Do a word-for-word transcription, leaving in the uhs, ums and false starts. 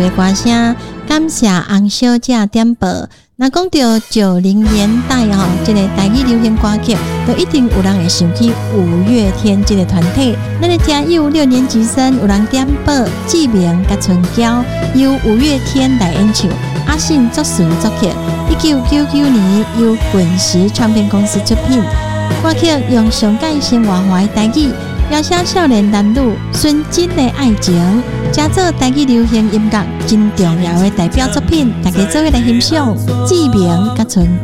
的歌声，感谢洪小姐点播。那讲到九零年代吼，这个台语流行歌曲，都一定有人会想起五月天这个团体。咱的听友六年级生有人点播志明甲春娇，由五月天来演唱，阿信作词作曲，一九九九年由滚石唱片公司出品。歌曲用上界生活化的台语，描写少年男女纯真的爱情，加做台语流行音乐真重要的代表作品，大家做伙来欣赏。志明甲春